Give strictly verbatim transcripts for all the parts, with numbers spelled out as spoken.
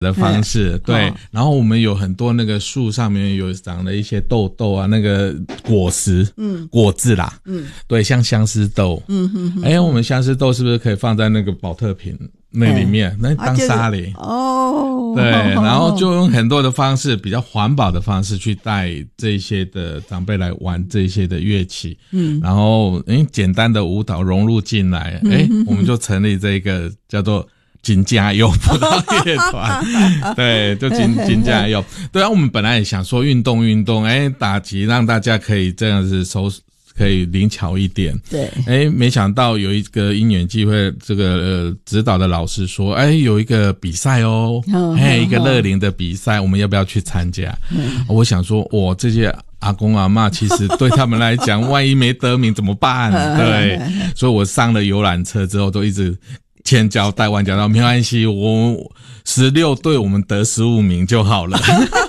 的方式，对、哦，然后我们有很多那个树上面有长了一些豆豆啊，那个果实，嗯，果子啦，嗯，对，像相思豆，嗯哼哼，哎，我们相思豆是不是可以放在那个保特瓶那里面，那当沙梨、啊、哦，对，然后就用很多的方式，比较环保的方式去带这些的长辈来玩这些的乐器，嗯，然后诶简单的舞蹈融入进来，诶、嗯、我们就成立这个叫做金家佑葡萄乐团，对，就金金家佑。对啊，我们本来也想说运动运动，哎，打击让大家可以这样子收，可以灵巧一点。对，哎，没想到有一个因缘际会，这个呃指导的老师说，哎，有一个比赛哦，哎，一个乐龄的比赛，我们要不要去参加？嗯、我想说，哇，这些阿公阿嬷其实对他们来讲，万一没得名怎么办？对，所以我上了游览车之后，都一直千交代万交代，没关系，我十六队我们得十五名就好了。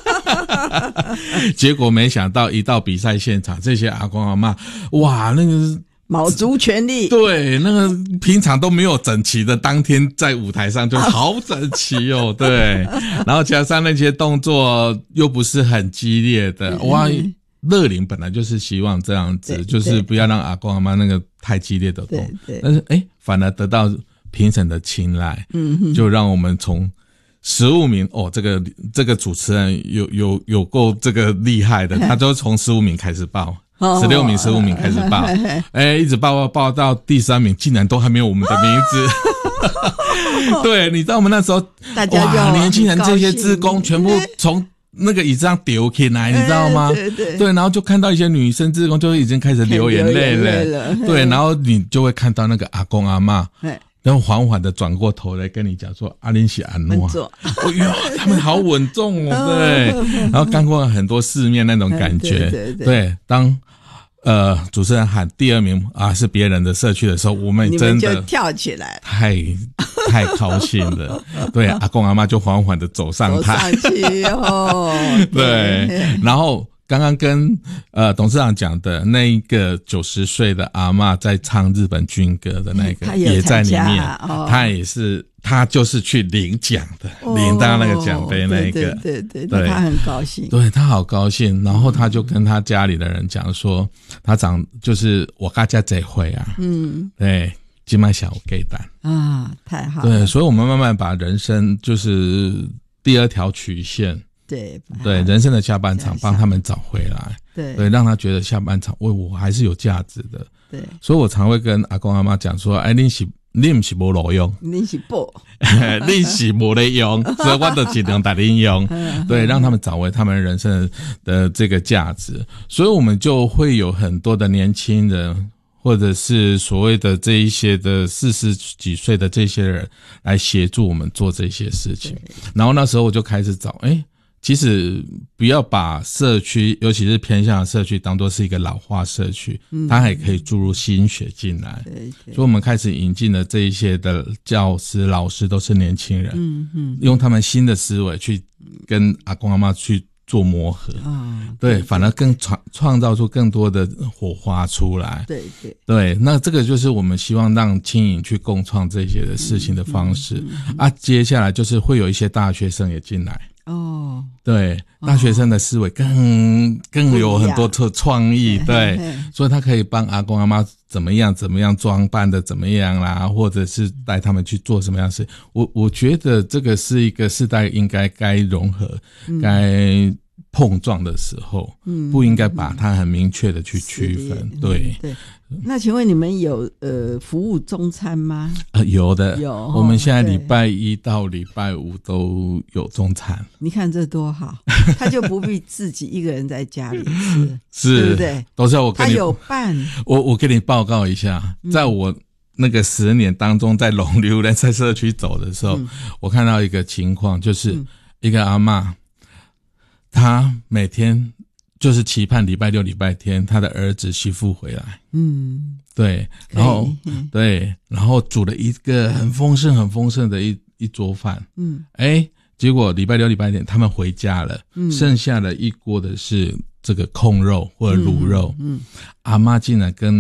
结果没想到一到比赛现场，这些阿公阿嬷，哇，那个卯足全力， 对，那个平常都没有整齐的，当天在舞台上就好整齐哦，对，然后加上那些动作又不是很激烈的，哇，乐龄本来就是希望这样子，就是不要让阿公阿嬷那个太激烈的动，但是诶反而得到评审的青睐，嗯，就让我们从十五名哦，这个这个主持人有有有够这个厉害的，他就从十五名开始报，十六名、十五名开始报，哎，一直报报报到第三名，竟然都还没有我们的名字。对，你知道我们那时候， 大家哇，年轻人这些志工全部从那个椅子上丢起来，你知道吗？对对对，然后就看到一些女生志工就已经开始流眼泪了，对，然后你就会看到那个阿公阿嬷。然后缓缓的转过头来跟你讲说，阿林是安诺，哎呦，他们好稳重哦，对，然后干过很多世面那种感觉，对对对，对，当呃主持人喊第二名啊是别人的社区的时候，我们真的你们就跳起来， 太太高兴了，对，阿公阿嬷就缓缓的走上台， 走上去哦， 对，然后。刚刚跟呃董事长讲的那一个九十岁的阿嬷在唱日本军歌的那个也在里面，哦、他也是他就是去领奖的，哦、领到那个奖杯那一个， 对对对 对, 对，他很高兴， 对他好高兴，然后他就跟他家里的人讲说，他长就是我大家这回啊，嗯，对，今晚小给蛋啊，太好了， 对，所以我们慢慢把人生就是第二条曲线。 对对，人生的下半场帮他们找回来，对对，让他觉得下半场为我还是有价值的。对，所以我常会跟阿公阿嬷讲说，哎，你是你不是没路用， 你是不， 你是没得用，所以我就尽量带你用，对，让他们找回他们人生的这个价值。所以我们就会有很多的年轻人。或者是所谓的这一些的四十几岁的这些人来协助我们做这些事情，然后那时候我就开始找，诶其实不要把社区，尤其是偏向的社区当作是一个老化社区，嗯、它还可以注入新血进来。对对，所以我们开始引进了这一些的教师、老师都是年轻人，嗯嗯，用他们新的思维去跟阿公阿嬷去做磨合，哦、对, 对，反而更创创造出更多的火花出来。对对对，那这个就是我们希望让青影去共创这些的事情的方式，嗯嗯嗯、啊。接下来就是会有一些大学生也进来。哦，对，大学生的思维更、哦、更有很多创创意，对，所以他可以帮阿公阿嬷怎么样怎么样装扮的怎么样啦，或者是带他们去做什么样的事。我我觉得这个是一个世代应该该融合、嗯、该碰撞的时候，嗯，不应该把它很明确的去区分，嗯、对对。那请问你们有呃服务中餐吗？ 呃，有的，有。我们现在礼拜一到礼拜五都有中餐。 你看这多好，他就不必自己一个人在家里吃， 是， 对不对？ 都是我跟你， 他有伴。 我我给你报告一下，在我那个十年当中，在龙流人在社区走的时候，嗯、我看到一个情况，就是一个阿嬷，她每天。就是期盼礼拜六、礼拜天，他的儿子媳妇回来。嗯，对，然后对，然后煮了一个很丰盛、很丰盛的一一桌饭。嗯，哎，结果礼拜六、礼拜天他们回家了，嗯，剩下的一锅的是这个控肉或者卤肉。嗯，嗯阿嬷竟然跟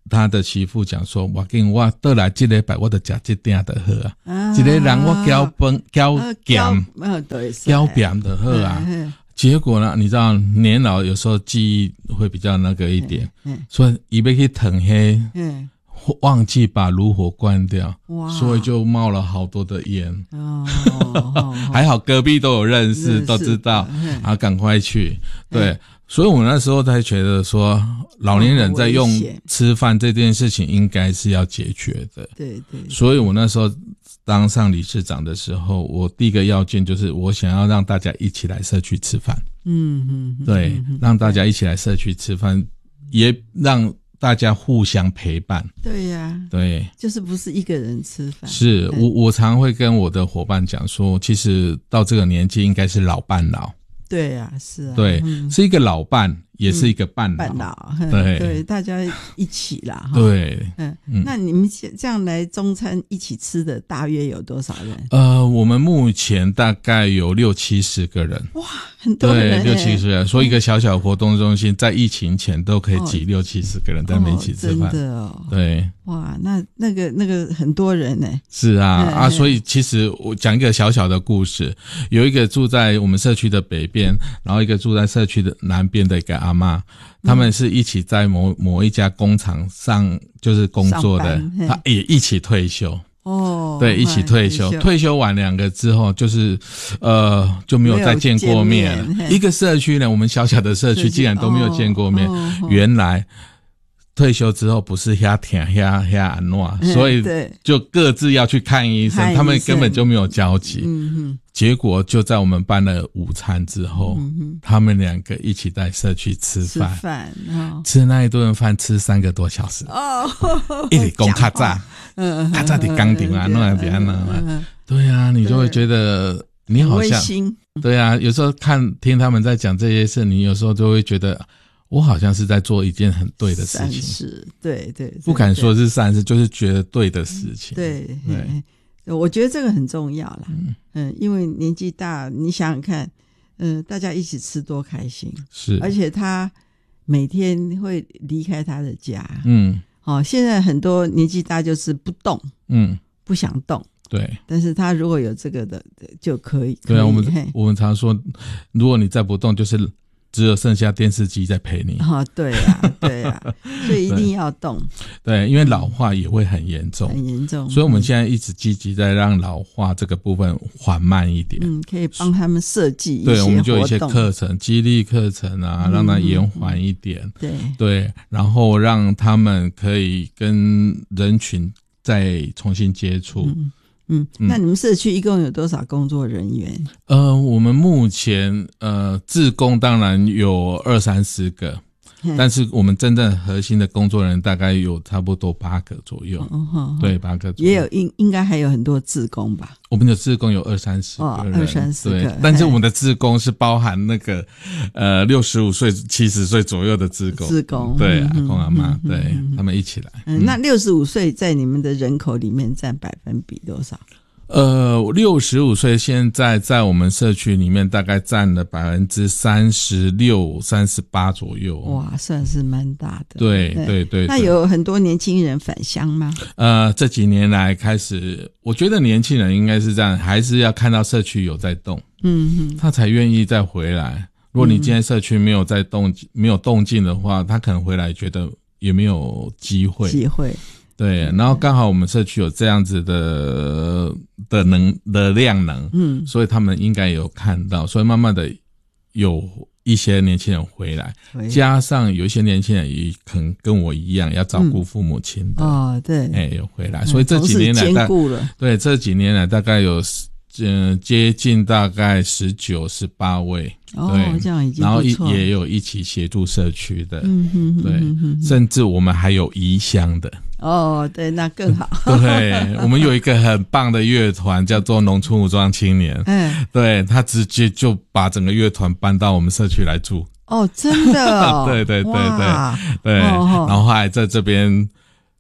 他的媳妇讲说，我跟我倒来这礼拜我就吃这点就好啊，一个人我交饭交咸，交咸就好啊。结果呢，你知道年老有时候记忆会比较那个一点，所以伊要去腾黑，忘记把炉火关掉，所以就冒了好多的烟。哦，还好隔壁都有认识，都知道，然后赶快去。对，所以我们那时候才觉得说，老年人在用吃饭这件事情应该是要解决的。对对。所以我那时候当上理事长的时候，我第一个要件就是我想要让大家一起来社区吃饭。嗯嗯，对，让大家一起来社区吃饭，也让大家互相陪伴。对呀、啊，对， 就是不是一个人吃饭。 是我我常会跟我的伙伴讲说，其实到这个年纪应该是老伴老。 对啊，是啊， 对，嗯、是一个老伴，也是一个伴老， 伴老， 对对，大家一起啦， 对， 嗯，嗯那你们这样来中餐一起吃的大约有多少人？ 呃，我们目前大概有六七十个人， 哇，很多人， 对，六七十人，所以一个小小活动中心在疫情前都可以挤六七十个人在那边一起吃饭， 哦、真的哦， 对。 哇，那那个那个很多人呢？ 是啊，啊，所以其实我讲一个小小的故事，有一个住在我们社区的北边，然后一个住在社区的南边的一个阿嬷，他们是一起在某某一家工厂上就是工作的，他也一起退休。哦，对，一起退休，退休完两个之后，就是呃就没有再见过面。一个社区呢，我们小小的社区竟然都没有见过面，哦哦、原来。退休之后不是遐疼遐遐安怎，所以就各自要去看医生，他们根本就没有交集。嗯哼，结果就在我们办了午餐之后，嗯、他们两个一起在社区吃饭，吃饭、哦、吃那一顿饭吃三个多小时。哦，一直讲较早，嗯，较早伫工厂啊，弄来边啊，对啊，你就会觉得你好像，对啊，有时候看听他们在讲这些事，你有时候就会觉得。我好像是在做一件很对的事情，善事，对 对, 对， 不敢说是善事，就是觉得对的事情。 对对，我觉得这个很重要啦。嗯, 嗯，因为年纪大，你想想看，嗯，大家一起吃多开心，是，而且他每天会离开他的家，嗯，哦，现在很多年纪大就是不动，嗯，不想动。对，但是他如果有这个的就可以。 对啊，我们我们常说，如果你再不动，就是只有剩下电视机在陪你。 哦，对啊，对啊，所以一定要动。 对，因为老化也会很严重， 很严重。 所以我们现在一直积极在让老化这个部分缓慢一点。 嗯，可以帮他们设计一些活动。 对，我们就有一些课程，激励课程啊，让它延缓一点。嗯、对对，然后让他们可以跟人群再重新接触。 嗯嗯，那你们社区一共有多少工作人员？ 呃，我们目前呃，志工当然有二三十个，但是我们真正核心的工作人员大概有差不多八个左右。哦哦、对，八个左右。 也有应应该还有很多志工吧？ 我们的志工有二三十个人， 二三十个。 但是我们的志工是包含那个呃六十五岁、七十岁左右的志工。 志工对，阿公阿嬷，对、嗯、他们一起来。 嗯，嗯那六十五岁在你们的人口里面占百分比多少？ 呃，六十五岁现在在我们社区里面大概占了百分之三十六、三十八左右。 哇，算是蛮大的。 对对 对, 对。 那有很多年轻人返乡吗？ 呃，这几年来开始，我觉得年轻人应该是这样，还是要看到社区有在动，嗯哼，他才愿意再回来。如果你今天社区没有在动、没有动静的话，他可能回来觉得也没有机会。 机会。 对，然后刚好我们社区有这样子的的能的量能，嗯，所以他们应该有看到，所以慢慢的有一些年轻人回来，加上有一些年轻人也可能跟我一样要照顾父母亲的，嗯、哦，对，哎、欸，有回来，所以这几年来大，对，这几年来大概有嗯、呃、接近大概十九、十八位。 哦，对，这样已经不错。 然后也有一起协助社区的，嗯哼哼哼哼，对，甚至我们还有移乡的。 哦，对，那更好。 对，我们有一个很棒的乐团，叫做农村武装青年。嗯，对，他直接就把整个乐团搬到我们社区来住。 哦，真的、哦？ 对对对对对。哦、然后还在这边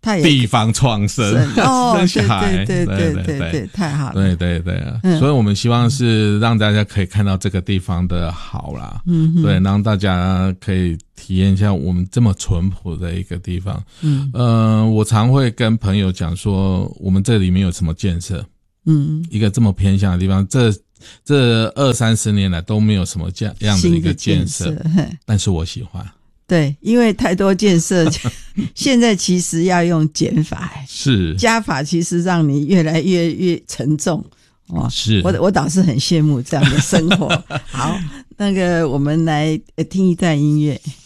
他也地方创生， 哦， 生小孩， 对对对对对对对，太好了， 对对对， 嗯， 所以我们希望是让大家可以看到这个地方的好啦，嗯，对，让大家可以体验一下我们这么淳朴的一个地方，嗯，呃，我常会跟朋友讲说，我们这里面有什么建设，嗯，一个这么偏向的地方，这这二三十年来都没有什么这样的一个建设，建设但是我喜欢。 对，因为太多建设，现在其实要用减法， 是加法，其实让你越来越越沉重。哦， 是我我倒是很羡慕这样的生活。好，那个我们来听一段音乐。